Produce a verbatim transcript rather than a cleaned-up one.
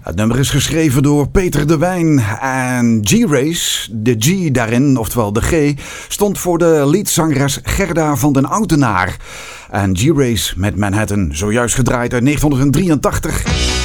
Het nummer is geschreven door Peter de Wijn en G-Race. De G daarin, oftewel de G, stond voor de liedzangeres Gerda van den Outenaar. En G-Race met Manhattan, zojuist gedraaid uit negentien drieëntachtig.